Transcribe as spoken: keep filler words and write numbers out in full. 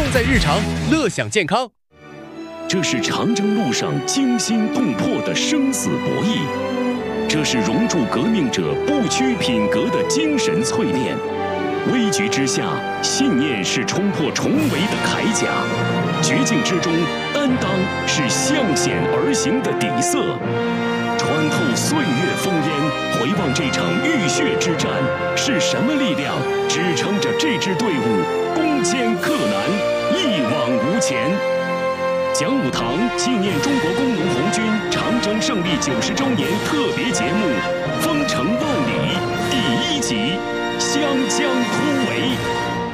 在日常，乐享健康。 这是长征路上惊心动魄的生死博弈，这是熔铸革命者不屈品格的精神淬炼。危局之下，信念是冲破重围的铠甲；绝境之中，担当是向险而行的底色。穿透岁月烽烟，回望这场浴血之战，是什么力量支撑着这支队伍攻坚克难，一往无前？讲武堂纪念中国工农红军长征胜利九十周年特别节目《封城万里》第一集：湘江突围。